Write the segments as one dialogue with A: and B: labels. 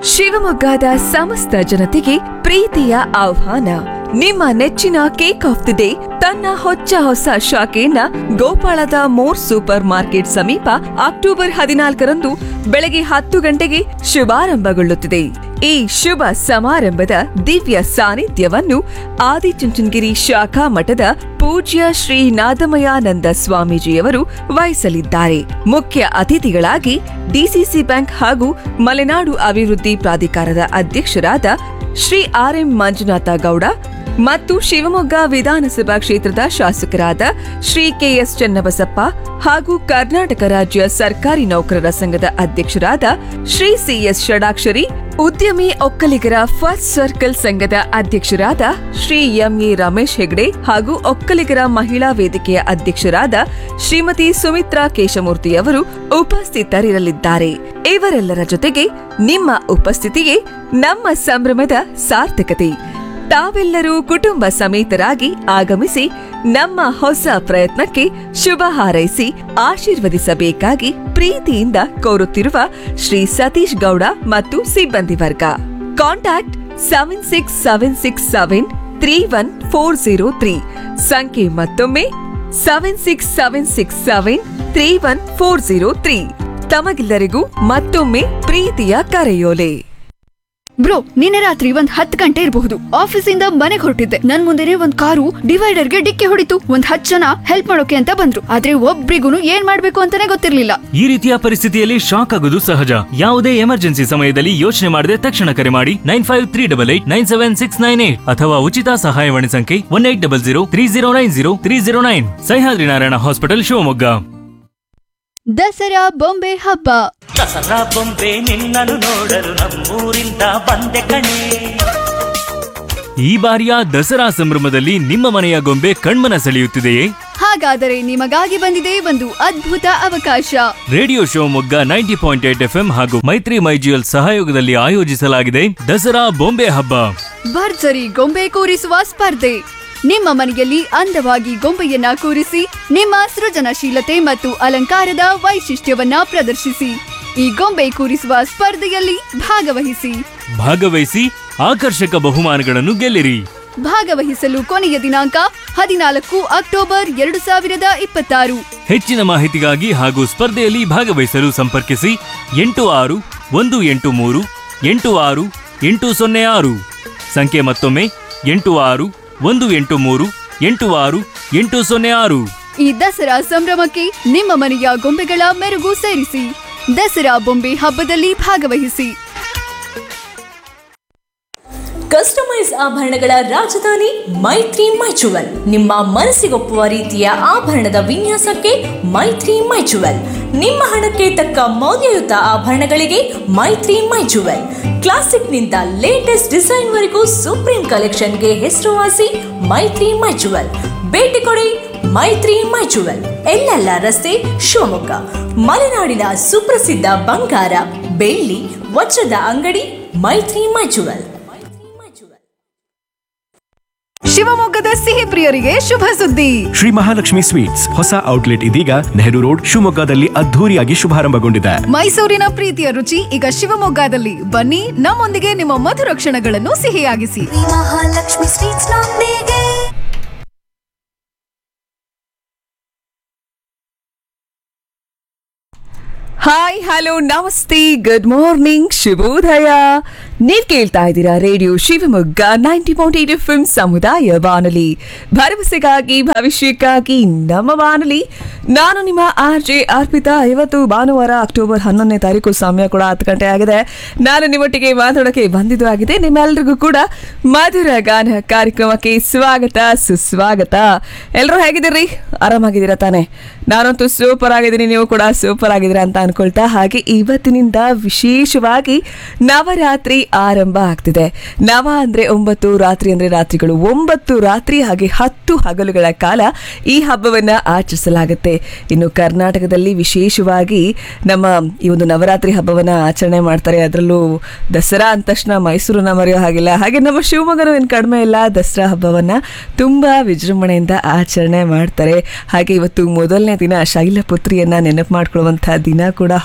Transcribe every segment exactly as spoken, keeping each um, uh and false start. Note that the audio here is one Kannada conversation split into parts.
A: ಶಿವಮೊಗ್ಗದ ಸಮಸ್ತ ಜನತೆಗೆ ಪ್ರೀತಿಯ ಆಹ್ವಾನ. ನಿಮ್ಮ ನೆಚ್ಚಿನ ಕೇಕ್ ಆಫ್ ದಿ ಡೇ ತನ್ನ ಹೊಚ್ಚ ಹೊಸ ಶಾಖೆಯನ್ನ ಗೋಪಾಳದ ಮೋರ್ ಸೂಪರ್ ಮಾರ್ಕೆಟ್ ಸಮೀಪ ಅಕ್ಟೋಬರ್ ಹದಿನಾಲ್ಕರಂದು ಬೆಳಗ್ಗೆ ಹತ್ತು ಗಂಟೆಗೆ ಶುಭಾರಂಭಗೊಳ್ಳುತ್ತಿದೆ. ಈ ಶುಭ ಸಮಾರಂಭದ ದಿವ್ಯ ಸಾನ್ನಿಧ್ಯವನ್ನು ಆದಿಚುಂಚನಗಿರಿ ಶಾಖಾ ಮಠದ ಪೂಜ್ಯ ಶ್ರೀ ನಾದಮಯಾನಂದ ಸ್ವಾಮೀಜಿಯವರು ವಹಿಸಲಿದ್ದಾರೆ. ಮುಖ್ಯ ಅತಿಥಿಗಳಾಗಿ ಡಿಸಿಸಿ ಬ್ಯಾಂಕ್ ಹಾಗೂ ಮಲೆನಾಡು ಅಭಿವೃದ್ಧಿ ಪ್ರಾಧಿಕಾರದ ಅಧ್ಯಕ್ಷರಾದ ಶ್ರೀ ಆರ್ ಎಂ ಮಂಜುನಾಥ ಗೌಡ ಮತ್ತು ಶಿವಮೊಗ್ಗ ವಿಧಾನಸಭಾ ಕ್ಷೇತ್ರದ ಶಾಸಕರಾದ ಶ್ರೀ ಕೆಎಸ್ ಚನ್ನಬಸಪ್ಪ ಹಾಗೂ ಕರ್ನಾಟಕ ರಾಜ್ಯ ಸರ್ಕಾರಿ ನೌಕರರ ಸಂಘದ ಅಧ್ಯಕ್ಷರಾದ ಶ್ರೀ ಸಿಎಸ್ ಷಡಾಕ್ಷರಿ, ಉದ್ಯಮಿ ಒಕ್ಕಲಿಗರ ಫಸ್ಟ್ ಸರ್ಕಲ್ ಸಂಘದ ಅಧ್ಯಕ್ಷರಾದ ಶ್ರೀ ಎಂಎ ರಮೇಶ್ ಹೆಗ್ಡೆ ಹಾಗೂ ಒಕ್ಕಲಿಗರ ಮಹಿಳಾ ವೇದಿಕೆಯ ಅಧ್ಯಕ್ಷರಾದ ಶ್ರೀಮತಿ ಸುಮಿತ್ರಾ ಕೇಶಮೂರ್ತಿಯವರು ಉಪಸ್ಥಿತರಿರಲಿದ್ದಾರೆ. ಇವರೆಲ್ಲರ ಜೊತೆಗೆ ನಿಮ್ಮ ಉಪಸ್ಥಿತಿಯೇ ನಮ್ಮ ಸಂಭ್ರಮದ ಸಾರ್ಥಕತೆ. ತಾವೆಲ್ಲರೂ ಕುಟುಂಬ ಸಮೇತರಾಗಿ ಆಗಮಿಸಿ ನಮ್ಮ ಹೊಸ ಪ್ರಯತ್ನಕ್ಕೆ ಶುಭ ಹಾರೈಸಿ ಆಶೀರ್ವದಿಸಬೇಕಾಗಿ ಪ್ರೀತಿಯಿಂದ ಕೋರುತ್ತಿರುವ ಶ್ರೀ ಸತೀಶ್ ಗೌಡ ಮತ್ತು ಸಿಬ್ಬಂದಿ ವರ್ಗ. Contact seven six seven six seven three one four zero three. ಸಂಖ್ಯೆ ಮತ್ತೊಮ್ಮೆ seven six seven six seven three one four zero three. ತಮಗೆಲ್ಲರಿಗೂ ಮತ್ತೊಮ್ಮೆ ಪ್ರೀತಿಯ ಕರೆಯೋಲೆ.
B: ಬ್ರೋ, ನಿನ್ನೆ ರಾತ್ರಿ ಒಂದ್ ಹತ್ತು ಗಂಟೆ ಇರಬಹುದು. ಆಫೀಸಿಂದ ಮನೆಗೆ ಹೊರಟಿದ್ದೆ. ನನ್ ಮುಂದೆನೆ ಒಂದ್ ಕಾರು ಡಿವೈಡರ್ಗೆ ಡಿಕ್ಕಿ ಹೊಡಿತು. ಒಂದ್ ಹತ್ತು ಜನ ಹೆಲ್ಪ್ ಮಾಡೋಕೆ ಅಂತ ಬಂದ್ರು. ಆದ್ರೆ ಒಬ್ರಿಗೂ ಏನ್ ಮಾಡ್ಬೇಕು ಅಂತಾನೆ ಗೊತ್ತಿರ್ಲಿಲ್ಲ.
C: ಈ ರೀತಿಯ ಪರಿಸ್ಥಿತಿಯಲ್ಲಿ ಶಾಕ್ ಆಗೋದು ಸಹಜ. ಯಾವುದೇ ಎಮರ್ಜೆನ್ಸಿ ಸಮಯದಲ್ಲಿ ಯೋಚನೆ ಮಾಡದೆ ತಕ್ಷಣ ಕರೆ ಮಾಡಿ nine five three double eight nine seven six nine eight ಅಥವಾ ಉಚಿತ ಸಹಾಯವಾಣಿ ಸಂಖ್ಯೆ one eight double zero three zero nine zero three zero nine. Sahyadri Narayana hospital, Shivamogga.
B: Dasara ಬೊಂಬೆ ಹಬ್ಬ.
D: ದಸರಾ ಬೊಂಬೆ ನಿನ್ನನ್ನು ನೋಡಲು ನಮ್ಮೂರಿಂದ ಬಂದೆ ಕಣೆ.
C: ಈ ಬಾರಿಯ ದಸರಾ ಸಂಭ್ರಮದಲ್ಲಿ ನಿಮ್ಮ ಮನೆಯ ಗೊಂಬೆ ಕಣ್ಮನ ಸೆಳೆಯುತ್ತಿದೆಯೇ?
B: ಹಾಗಾದರೆ ನಿಮಗಾಗಿ ಬಂದಿದೆ ಒಂದು ಅದ್ಭುತ ಅವಕಾಶ.
C: Radio Shivamogga ninety point eight FM ಹಾಗೂ ಮೈತ್ರಿ ಮೈಜಿಎಲ್ ಸಹಯೋಗದಲ್ಲಿ ಆಯೋಜಿಸಲಾಗಿದೆ ದಸರಾ ಬೊಂಬೆ ಹಬ್ಬ.
B: ಭರ್ಜರಿ ಗೊಂಬೆ ಕೂರಿಸುವ ಸ್ಪರ್ಧೆ. ನಿಮ್ಮ ಮನೆಯಲ್ಲಿ ಅಂದವಾಗಿ ಗೊಂಬೆಯನ್ನ ಕೂರಿಸಿ ನಿಮ್ಮ ಸೃಜನಶೀಲತೆ ಮತ್ತು ಅಲಂಕಾರದ ವೈಶಿಷ್ಟ್ಯವನ್ನ ಪ್ರದರ್ಶಿಸಿ. ಈ ಗೊಂಬೆ ಕೂರಿಸುವ ಸ್ಪರ್ಧೆಯಲ್ಲಿ ಭಾಗವಹಿಸಿ
C: ಭಾಗವಹಿಸಿ ಆಕರ್ಷಕ ಬಹುಮಾನಗಳನ್ನು ಗೆಲ್ಲಿರಿ.
B: ಭಾಗವಹಿಸಲು ಕೊನೆಯ ದಿನಾಂಕ ಹದಿನಾಲ್ಕು ಅಕ್ಟೋಬರ್ ಎರಡು ಸಾವಿರದ ಇಪ್ಪತ್ತಾರು.
C: ಹೆಚ್ಚಿನ ಮಾಹಿತಿಗಾಗಿ ಹಾಗೂ ಸ್ಪರ್ಧೆಯಲ್ಲಿ ಭಾಗವಹಿಸಲು ಸಂಪರ್ಕಿಸಿ ಎಂಟು ಆರು ಒಂದು ಎಂಟು ಮೂರು ಎಂಟು ಆರು ಎಂಟು ಸೊನ್ನೆ ಆರು. ಸಂಖ್ಯೆ ಮತ್ತೊಮ್ಮೆ ಎಂಟು ಆರು ಒಂದು ಎಂಟು ಮೂರು ಎಂಟು ಆರು ಎಂಟು ಸೊನ್ನೆ ಆರು.
B: ಈ ದಸರಾ ಸಂಭ್ರಮಕ್ಕೆ ನಿಮ್ಮ ಮನೆಯ ಗೊಂಬೆಗಳ ಮೆರುಗು ಸೇರಿಸಿ. ದಸರಾ ಬೊಂಬೆ ಹಬ್ಬದಲ್ಲಿ ಭಾಗವಹಿಸಿ.
E: ಕಸ್ಟಮೈಸ್ ಆಭರಣಗಳ ರಾಜಧಾನಿ ಮೈತ್ರಿ ಮೈಚುವಲ್. ನಿಮ್ಮ ಮನಸ್ಸಿಗೊಪ್ಪುವ ರೀತಿಯ ಆಭರಣದ ವಿನ್ಯಾಸಕ್ಕೆ ಮೈತ್ರಿ ಮೈಚುವಲ್. ನಿಮ್ಮ ಹಣಕ್ಕೆ ತಕ್ಕ ಮೌಲ್ಯಯುತ ಆಭರಣಗಳಿಗೆ ಮೈತ್ರಿ ಮೈಚುವಲ್. ಕ್ಲಾಸಿಕ್ನಿಂದ ಲೇಟೆಸ್ಟ್ ಡಿಸೈನ್ ವರೆಗೂ ಸುಪ್ರೀಂ ಕಲೆಕ್ಷನ್ಗೆ ಹೆಸರುವಾಸಿ ಮೈತ್ರಿ ಮೈಚುವಲ್. ಭೇಟಿ ಕೊಡಿ ಮೈತ್ರಿ ಮೈಚುವಲ್, ಎಲ್ಲೆಲ್ಲ ರಸ್ತೆ, ಶಿವಮೊಗ್ಗ. ಮಲೆನಾಡಿನ ಸುಪ್ರಸಿದ್ಧ ಬಂಗಾರ, ಬೆಳ್ಳಿ, ವಜ್ರದ ಅಂಗಡಿ ಮೈತ್ರಿ ಮೈಚುವಲ್.
B: ಶಿವಮೊಗ್ಗದ ಸಿಹಿ ಪ್ರಿಯರಿಗೆ ಶುಭ ಸುದ್ದಿ.
F: ಶ್ರೀ ಮಹಾಲಕ್ಷ್ಮಿ ಸ್ವೀಟ್ಸ್ ಹೊಸ ಔಟ್ಲೆಟ್ ಇದೀಗ ನೆಹರು ರೋಡ್ ಶಿವಮೊಗ್ಗದಲ್ಲಿ ಅದ್ಧೂರಿಯಾಗಿ ಶುಭಾರಂಭಗೊಂಡಿದೆ.
B: ಮೈಸೂರಿನ ಪ್ರೀತಿಯ ರುಚಿ ಈಗ ಶಿವಮೊಗ್ಗದಲ್ಲಿ. ಬನ್ನಿ, ನಮ್ಮೊಂದಿಗೆ ನಿಮ್ಮ ಮಧುರ ಕ್ಷಣಗಳನ್ನು ಸಿಹಿಯಾಗಿಸಿ.
G: ಮಹಾಲಕ್ಷ್ಮಿ ಸ್ವೀಟ್ಸ್ ನೊಂದಿಗೆ.
A: ಹಾಯ್, ಹಲೋ, ನಮಸ್ತೆ, ಗುಡ್ ಮಾರ್ನಿಂಗ್, ಶುಭೋದಯ. ನೀವ್ ಕೇಳ್ತಾ ಇದ್ದೀರಾ radio Shivamogga ninety point eight F M ಸಮುದಾಯ ಬಾನುಲಿ, ಭರವಸೆಗಾಗಿ ಭವಿಷ್ಯಕ್ಕಾಗಿ ನಮ್ಮ ಬಾನುಲಿ. ನಾನು ನಿಮ್ಮ ಆರ್ ಜೆ ಅರ್ಪಿತಾ. ಇವತ್ತು ಭಾನುವಾರ ಅಕ್ಟೋಬರ್ ಹನ್ನೊಂದನೇ ತಾರೀಕು, ಸಮಯ ಕೂಡ ಹತ್ತು ಗಂಟೆ ಆಗಿದೆ. ನಾನು ನಿಮ್ಮೊಟ್ಟಿಗೆ ಮಾತಾಡೋಕೆ ಬಂದಿದ್ದು ಆಗಿದೆ. ನಿಮ್ಮೆಲ್ರಿಗೂ ಕೂಡ ಮಧುರ ಗಾನ ಕಾರ್ಯಕ್ರಮಕ್ಕೆ ಸ್ವಾಗತ, ಸುಸ್ವಾಗತ. ಎಲ್ಲರೂ ಹೇಗಿದ್ದೀರಿ? ಆರಾಮಾಗಿದ್ದೀರಾ ತಾನೆ? ನಾನಂತೂ ಸೂಪರ್ ಆಗಿದ್ದೀನಿ, ನೀವು ಕೂಡ ಸೂಪರ್ ಆಗಿದ್ದೀರಾ ಅಂತ ಅನ್ಕೊಳ್ತಾ, ಹಾಗೆ ಇವತ್ತಿನಿಂದ ವಿಶೇಷವಾಗಿ ನವರಾತ್ರಿ ಆರಂಭ ಆಗ್ತಿದೆ. ನವ ಅಂದ್ರೆ ಒಂಬತ್ತು, ರಾತ್ರಿ ಅಂದ್ರೆ ರಾತ್ರಿಗಳು ಒಂಬತ್ತು ರಾತ್ರಿ, ಹಾಗೆ ಹತ್ತು ಹಗಲುಗಳ ಕಾಲ ಈ ಹಬ್ಬವನ್ನ ಆಚರಿಸಲಾಗುತ್ತೆ. ಇನ್ನು ಕರ್ನಾಟಕದಲ್ಲಿ ವಿಶೇಷವಾಗಿ ನಮ್ಮ ಈ ಒಂದು ನವರಾತ್ರಿ ಹಬ್ಬವನ್ನ ಆಚರಣೆ ಮಾಡ್ತಾರೆ. ಅದರಲ್ಲೂ ದಸರಾ ಅಂದ ತಕ್ಷಣ ಮೈಸೂರನ್ನ ಮರೆಯೋ ಹಾಗಿಲ್ಲ. ಹಾಗೆ ನಮ್ಮ ಶಿವಮೊಗ್ಗನೂ ಏನು ಕಡಿಮೆ ಇಲ್ಲ, ದಸರಾ ಹಬ್ಬವನ್ನ ತುಂಬಾ ವಿಜೃಂಭಣೆಯಿಂದ ಆಚರಣೆ ಮಾಡ್ತಾರೆ. ಹಾಗೆ ಇವತ್ತು ಮೊದಲನೇ ದಿನ ಶೈಲಪುತ್ರಿಯನ್ನ ನೆನಪು ಮಾಡ್ಕೊಳ್ಳುವಂತಹ ದಿನ ಕೂಡ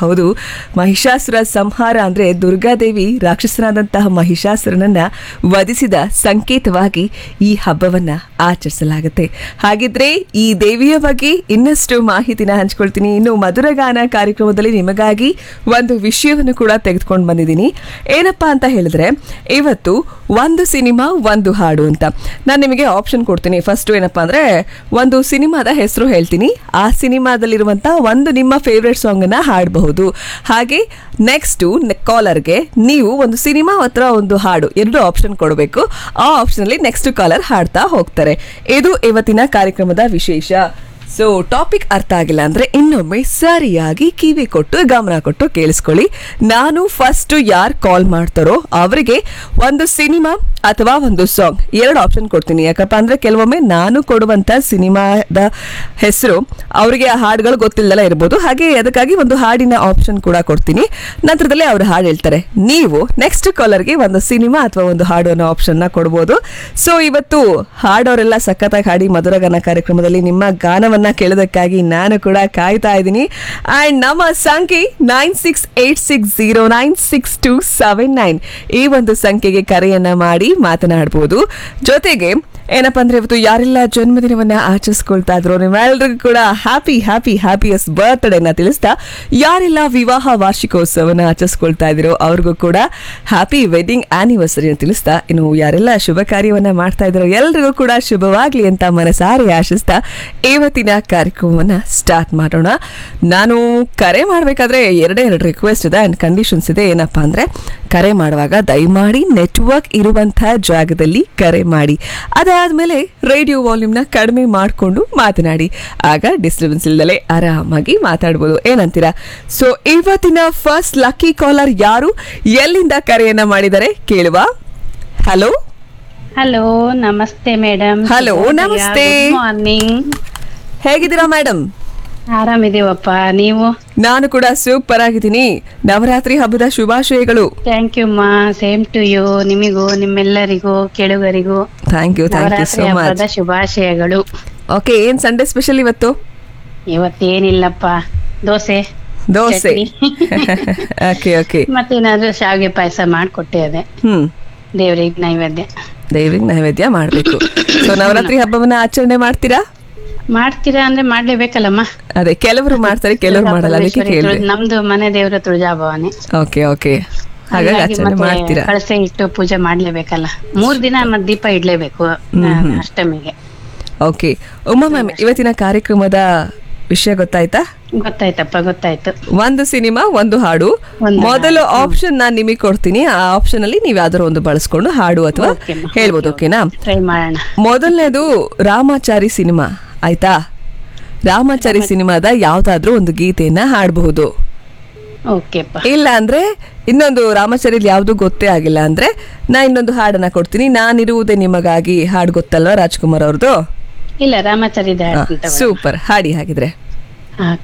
A: ಹೌದು, ಮಹಿಷಾಸುರ ಸಂಹಾರ ಅಂದ್ರೆ ದುರ್ಗಾದೇವಿ ರಾಕ್ಷಸನಾದಂತಹ ಮಹಿಷಾಸುರನನ್ನ ವಧಿಸಿದ ಸಂಕೇತವಾಗಿ ಈ ಹಬ್ಬವನ್ನ ಆಚರಿಸಲಾಗುತ್ತೆ. ಹಾಗಿದ್ರೆ ಈ ದೇವಿಯ ಬಗ್ಗೆ ಇನ್ನಷ್ಟು ಮಾಹಿತಿನ ಹಂಚ್ಕೊಳ್ತೀನಿ. ಇನ್ನು ಮಧುರಗಾನ ಕಾರ್ಯಕ್ರಮದಲ್ಲಿ ನಿಮಗಾಗಿ ಒಂದು ವಿಷಯವನ್ನು ಕೂಡ ತೆಗೆದುಕೊಂಡು ಬಂದಿದ್ದೀನಿ. ಏನಪ್ಪಾ ಅಂತ ಹೇಳಿದ್ರೆ, ಇವತ್ತು ಒಂದು ಸಿನಿಮಾ ಒಂದು ಹಾಡು ಅಂತ ನಾನು ನಿಮಗೆ ಆಪ್ಷನ್ ಕೊಡ್ತೀನಿ. ಫಸ್ಟ್ ಏನಪ್ಪಾ ಅಂದ್ರೆ, ಒಂದು ಸಿನಿಮಾದ ಹೆಸರು ಹೇಳ್ತೀನಿ, ಆ ಸಿನಿಮಾದಲ್ಲಿರುವಂತ ಒಂದು ನಿಮ್ಮ ಫೇವ್ರೆಟ್ ಸಾಂಗ್ ಅನ್ನ ಹಾಡಬಹುದು. ಹಾಗೆ ನೆಕ್ಸ್ಟ್ ಕಾಲರ್ಗೆ ನೀವು ಒಂದು ಸಿನಿಮಾ ಅಥವಾ ಒಂದು ಹಾಡು ಎರಡು ಆಪ್ಷನ್ ಕೊಡಬೇಕು. ಆ ಆಪ್ಷನ್ ಅಲ್ಲಿ ನೆಕ್ಸ್ಟ್ ಕಾಲರ್ ಹಾಡ್ತಾ ಹೋಗ್ತಾರೆ. ಇದು ಇವತ್ತಿನ ಕಾರ್ಯಕ್ರಮದ ವಿಶೇಷ. ಸೊ ಟಾಪಿಕ್ ಅರ್ಥ ಆಗಿಲ್ಲ ಅಂದ್ರೆ ಇನ್ನೊಮ್ಮೆ ಸರಿಯಾಗಿ ಕಿವಿ ಕೊಟ್ಟು ಗಮನ ಕೊಟ್ಟು ಕೇಳಿಸ್ಕೊಳ್ಳಿ. ನಾನು ಫಸ್ಟ್ ಯಾರು ಕಾಲ್ ಮಾಡ್ತಾರೋ ಅವರಿಗೆ ಒಂದು ಸಿನಿಮಾ ಅಥವಾ ಒಂದು ಸಾಂಗ್ ಎರಡು ಆಪ್ಷನ್ ಕೊಡ್ತೀನಿ. ಯಾಕಪ್ಪ ಅಂದ್ರೆ ಕೆಲವೊಮ್ಮೆ ನಾನು ಕೊಡುವಂತ ಸಿನಿಮಾದ ಹೆಸರು ಅವರಿಗೆ ಆ ಹಾಡುಗಳು ಗೊತ್ತಿಲ್ಲದಲ್ಲ ಇರ್ಬೋದು. ಹಾಗೆ ಅದಕ್ಕಾಗಿ ಒಂದು ಹಾಡಿನ ಆಪ್ಷನ್ ಕೂಡ ಕೊಡ್ತೀನಿ. ನಂತರದಲ್ಲಿ ಅವರು ಹಾಡು ಹೇಳ್ತಾರೆ. ನೀವು ನೆಕ್ಸ್ಟ್ ಕಾಲರ್ಗೆ ಒಂದು ಸಿನಿಮಾ ಅಥವಾ ಒಂದು ಹಾಡು ಅನ್ನೋ ಆಪ್ಷನ್ನ ಕೊಡ್ಬೋದು. ಸೊ ಇವತ್ತು ಹಾಡೋರೆಲ್ಲ ಸಖತ್ತಾಗಿ ಹಾಡಿ ಮಧುರಗಾನ ಕಾರ್ಯಕ್ರಮದಲ್ಲಿ ನಿಮ್ಮ ಗಾನವನ್ನು ಕೇಳೋದಕ್ಕಾಗಿ ನಾನು ಕೂಡ ಕಾಯ್ತಾ ಇದ್ದೀನಿ. ಅಂಡ್ ನಮ್ಮ ಸಂಖ್ಯೆ nine six eight six zero nine six two seven nine ಈ ಒಂದು ಸಂಖ್ಯೆಗೆ ಕರೆಯನ್ನ ಮಾಡಿ ಮಾತನಾಡಬಹುದು. ಜೊತೆಗೆ ಏನಪ್ಪಾ ಅಂದ್ರೆ, ಇವತ್ತು ಯಾರೆಲ್ಲ ಜನ್ಮದಿನವನ್ನ ಆಚರಿಸ್ಕೊಳ್ತಾ ಇದ್ರು ನಿಮ್ಮೆಲ್ಲರಿಗೂ ಕೂಡ ಹ್ಯಾಪಿ ಹ್ಯಾಪಿ ಹ್ಯಾಪಿಯಸ್ಟ್ ಬರ್ತ್ಡೇನ ತಿಳಿಸ್ತಾ, ಯಾರೆಲ್ಲ ವಿವಾಹ ವಾರ್ಷಿಕೋತ್ಸವನ ಆಚರಿಸ್ಕೊಳ್ತಾ ಇದ್ರು ಅವ್ರಿಗೂ ಕೂಡ ಹ್ಯಾಪಿ ವೆಡ್ಡಿಂಗ್ ಆನಿವರ್ಸರಿನ ತಿಳಿಸ್ತಾ, ಇನ್ನು ಯಾರೆಲ್ಲ ಶುಭ ಕಾರ್ಯವನ್ನ ಮಾಡ್ತಾ ಇದ್ರು ಎಲ್ರಿಗೂ ಕೂಡ ಶುಭವಾಗ್ಲಿ ಅಂತ ಮನಸಾರೆ ಆಶಿಸ್ತಾ ಇವತ್ತಿನ ಕಾರ್ಯಕ್ರಮವನ್ನ ಸ್ಟಾರ್ಟ್ ಮಾಡೋಣ. ನಾನು ಕರೆ ಮಾಡಬೇಕಾದ್ರೆ ಎರಡೇ ಎರಡು ರಿಕ್ವೆಸ್ಟ್ ಇದೆ ಅಂಡ್ ಕಂಡೀಷನ್ಸ್ ಇದೆ. ಏನಪ್ಪಾ ಅಂದ್ರೆ, ಕರೆ ಮಾಡುವಾಗ ದಯಮಾಡಿ ನೆಟ್ವರ್ಕ್ ಇರುವಂತಹ ಜಾಗದಲ್ಲಿ ಕರೆ ಮಾಡಿ. ಅದಾದ್ಮೇಲೆ ರೇಡಿಯೋ ವಾಲ್ಯೂಮ್ನ ಕಡಿಮೆ ಮಾಡಿಕೊಂಡು ಮಾತನಾಡಿ. ಆಗ ಡಿಸ್ಟರ್ಬೆನ್ಸ್ ಇಲ್ಲದಲೇ ಆರಾಮಾಗಿ ಮಾತಾಡ್ಬೋದು. ಏನಂತೀರಾ? ಸೊ ಇವತ್ತಿನ ಫಸ್ಟ್ ಲಕ್ಕಿ ಕಾಲರ್ ಯಾರು, ಎಲ್ಲಿಂದ ಕರೆಯನ್ನ ಮಾಡಿದರೆ ಕೇಳುವ. ಹಲೋ
H: ಹಲೋ, ನಮಸ್ತೆ ಮೇಡಮ್.
A: ಹಲೋ ನಮಸ್ತೆ,
H: ಮಾರ್ನಿಂಗ್.
A: ಹೇಗಿದ್ದೀರಾ ಮೇಡಮ್?
H: ಆರಾಮಿದೀವಪ್ಪ, ನೀವು?
A: ನಾನು ಕೂಡ ಸೂಪರ್ ಆಗಿದ್ದೀನಿ. ನವರಾತ್ರಿ ಹಬ್ಬದ ಶುಭಾಶಯಗಳು.
H: ಥ್ಯಾಂಕ್ ಯು ಮಾ, ಸೇಮ್ ಟು ಯು. ನಿಮಿಗೂ ನಿಮ್ಮೆಲ್ಲರಿಗೂ ಕೇಳುಗರಿಗೂ
A: thank you thank you so much.
H: ಶುಭಾಶಯಗಳು.
A: ಓಕೆ, ಏನ್ ಸಂಡೇ ಸ್ಪೆಷಲ್ ಇವತ್ತು?
H: ಇವತ್ತೇನಿಲ್ಲಪ್ಪ, ದೋಸೆ
A: ದೋಸೆ. Okay okay.
H: ಮತ್ತೇನಾದ್ರೂ ಶಾವಿಗೆ ಪಾಯಸ ಮಾಡ್ಕೊಟ್ಟೆ. ಅದೇ
A: ಹ್ಮ್
H: ದೇವ್ರಿಗೆ ನೈವೇದ್ಯ.
A: ದೇವ್ರಿಗೆ ನೈವೇದ್ಯ ಮಾಡ್ಬೇಕು. ಸೊ ನವರಾತ್ರಿ ಹಬ್ಬವನ್ನ ಆಚರಣೆ ಮಾಡ್ತೀರಾ?
H: ಮಾಡ್ತೀರಾ ಅಂದ್ರೆ ಮಾಡ್ಲೇಬೇಕಲ್ಲಮ್ಮ.
A: ಅದೇ, ಕೆಲವರು ಮಾಡ್ತಾರೆ ಕೆಲವರು ಮಾಡಲ್ಲ, ಅದಕ್ಕೆ ಕೇಳಿದೆ.
H: ನಮ್ದು ಮನೆ ದೇವರ ತುಳಜಾಭವಾನಿ.
A: Okay okay. ಹಾಗಾಗಿ ಆಚರಣೆ ಮಾಡ್ತೀರಾ?
H: ಕಳಸೆ ಇಟ್ಟು ಪೂಜೆ ಮಾಡ್ಲೇಬೇಕಲ್ಲ. ಮೂರ್ ದಿನ ಮತ್ ದೀಪ ಇಡ್ಲೇಬೇಕು ಅಷ್ಟಮಿಗೆ.
A: ಓಕೆ ಉಮಾ ಮ್ಯಾಮ್, ಇವತ್ತಿನ ಕಾರ್ಯಕ್ರಮದ ವಿಷಯ ಗೊತ್ತಾಯ್ತಾ?
H: ಗೊತ್ತಾಯ್ತಪ್ಪ, ಗೊತ್ತಾಯ್ತು.
A: ಒಂದು ಸಿನಿಮಾ ಒಂದು ಹಾಡು. ಮೊದಲು ಆಪ್ಷನ್ ನಾನ್ ನಿಮಗೆ ಕೊಡ್ತೀನಿ. ಆ ಆಪ್ಷನ್ ಅಲ್ಲಿ ನೀವ್ ಯಾವ್ದಾರು ಒಂದು ಬಳಸ್ಕೊಂಡು ಹಾಡು ಅಥವಾ ಹೇಳ್ಬೋದು. ಓಕೆನಾ?
H: ಟ್ರೈ ಮಾಡೋಣ.
A: ಮೊದಲನೇದು ರಾಮಾಚಾರಿ ಸಿನಿಮಾ. ಆಯ್ತಾ? ರಾಮಾಚಾರಿ ಸಿನಿಮಾದ ಯಾವ್ದಾದ್ರೂ ಒಂದು ಗೀತೆಯನ್ನ ಹಾಡಬಹುದು. ಇಲ್ಲ ಅಂದ್ರೆ ಇನ್ನೊಂದು ರಾಮಾಚಾರಿ ಯಾವ್ದು ಗೊತ್ತೇ ಆಗಿಲ್ಲ ಅಂದ್ರೆ ನಾ ಇನ್ನೊಂದು ಹಾಡನ್ನ ಕೊಡ್ತೀನಿ. ನಾನಿರುವುದೇ ನಿಮಗಾಗಿ ಹಾಡು ಗೊತ್ತಲ್ವಾ ರಾಜ್ಕುಮಾರ್ ಅವ್ರದ್ದು?
H: ಇಲ್ಲ, ರಾಮಾಚಾರಿ.
A: ಸೂಪರ್, ಹಾಡಿ ಹಾಗಿದ್ರೆ.